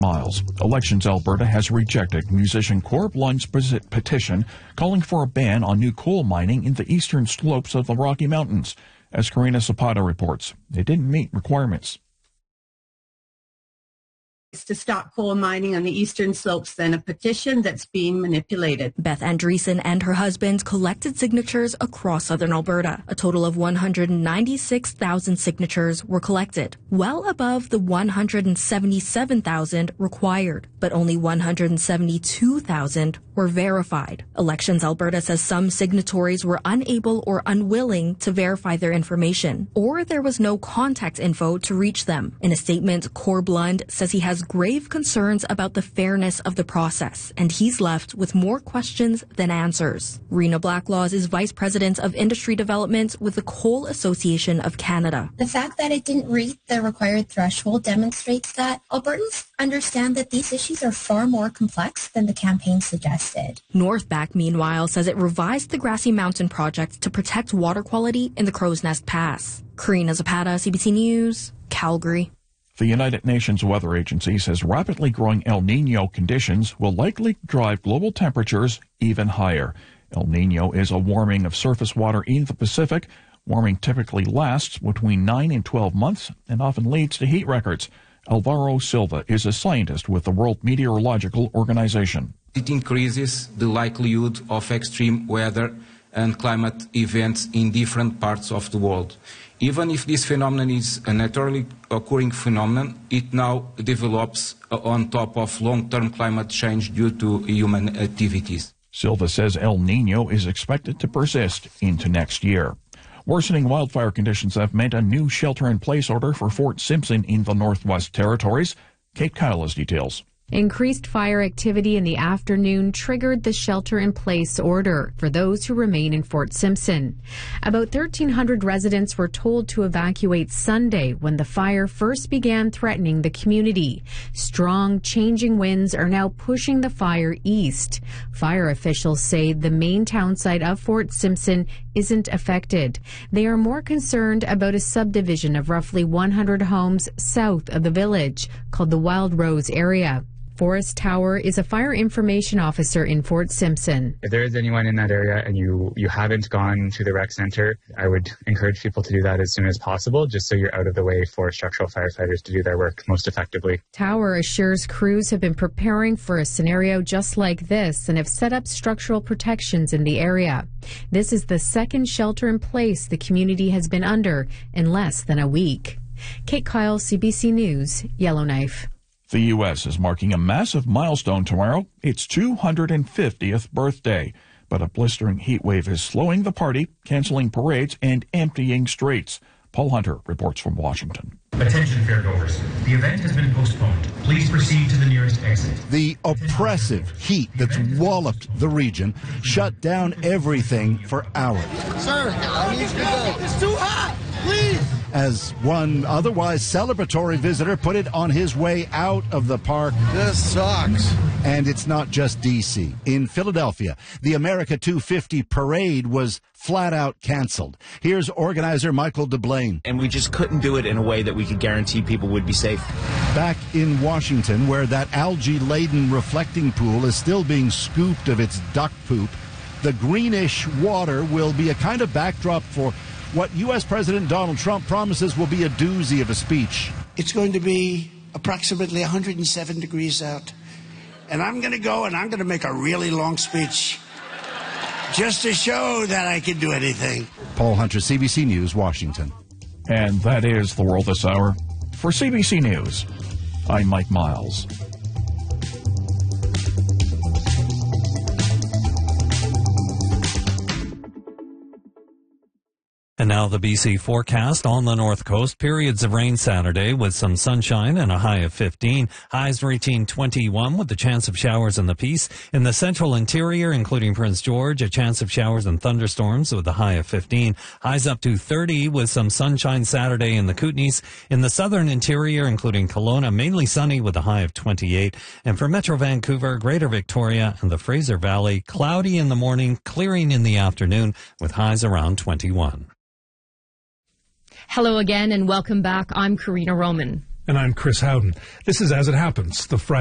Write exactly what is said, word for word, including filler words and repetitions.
Miles. Elections Alberta has rejected musician Corb Lund's petition calling for a ban on new coal mining in the eastern slopes of the Rocky Mountains. As Karina Zapata reports, it didn't meet requirements. To stop coal mining on the eastern slopes than a petition that's being manipulated. Beth Andreessen and her husband collected signatures across southern Alberta. A total of one hundred ninety-six thousand signatures were collected, well above the one hundred seventy-seven thousand required, but only one hundred seventy-two thousand were verified. Elections Alberta says some signatories were unable or unwilling to verify their information, or there was no contact info to reach them. In a statement, Corb Lund says he has grave concerns about the fairness of the process, and he's left with more questions than answers. Rena Blacklaws is Vice President of Industry Development with the Coal Association of Canada. The fact that it didn't reach the required threshold demonstrates that Albertans understand that these issues are far more complex than the campaign suggested. Northback, meanwhile, says it revised the Grassy Mountain project to protect water quality in the Crow's Nest Pass. Karina Zapata, C B C News, Calgary. The United Nations Weather Agency says rapidly growing El Niño conditions will likely drive global temperatures even higher. El Niño is a warming of surface water in the Pacific. Warming typically lasts between nine and twelve months and often leads to heat records. Alvaro Silva is a scientist with the World Meteorological Organization. It increases the likelihood of extreme weather and climate events in different parts of the world. Even if this phenomenon is a naturally occurring phenomenon, it now develops on top of long-term climate change due to human activities. Silva says El Niño is expected to persist into next year. Worsening wildfire conditions have meant a new shelter-in-place order for Fort Simpson in the Northwest Territories. Kate Kyle has details. Increased fire activity in the afternoon triggered the shelter-in-place order for those who remain in Fort Simpson. About thirteen hundred residents were told to evacuate Sunday when the fire first began threatening the community. Strong, changing winds are now pushing the fire east. Fire officials say the main town site of Fort Simpson isn't affected. They are more concerned about a subdivision of roughly one hundred homes south of the village called the Wild Rose area. Forrest Tower is a fire information officer in Fort Simpson. If there is anyone in that area and you, you haven't gone to the rec center, I would encourage people to do that as soon as possible, just so you're out of the way for structural firefighters to do their work most effectively. Tower assures crews have been preparing for a scenario just like this and have set up structural protections in the area. This is the second shelter in place the community has been under in less than a week. Kate Kyle, C B C News, Yellowknife. The U S is marking a massive milestone tomorrow, its two hundred fiftieth birthday. But a blistering heat wave is slowing the party, canceling parades, and emptying streets. Paul Hunter reports from Washington. Attention, fairgoers. The event has been postponed. Please proceed to the nearest exit. The oppressive heat that's walloped the region shut down everything for hours. Sir, I need to go. It's too hot. Please. As one otherwise celebratory visitor put it on his way out of the park. This sucks. And it's not just D C. In Philadelphia, the America two fifty parade was flat out canceled. Here's organizer Michael DeBlane. And we just couldn't do it in a way that we could guarantee people would be safe. Back in Washington, where that algae-laden reflecting pool is still being scooped of its duck poop, the greenish water will be a kind of backdrop for what U S President Donald Trump promises will be a doozy of a speech. It's going to be approximately one hundred seven degrees out. And I'm going to go and I'm going to make a really long speech just to show that I can do anything. Paul Hunter, C B C News, Washington. And that is the world this hour. For C B C News, I'm Mike Miles. And now the B C forecast on the North Coast. Periods of rain Saturday with some sunshine and a high of fifteen. Highs reaching twenty-one with the chance of showers in the Peace. In the central interior, including Prince George, a chance of showers and thunderstorms with a high of fifteen. Highs up to thirty with some sunshine Saturday in the Kootenays. In the southern interior, including Kelowna, mainly sunny with a high of twenty-eight. And for Metro Vancouver, Greater Victoria, and the Fraser Valley, cloudy in the morning, clearing in the afternoon with highs around twenty-one. Hello again and welcome back. I'm Karina Roman. And I'm Chris Howden. This is As It Happens, the Friday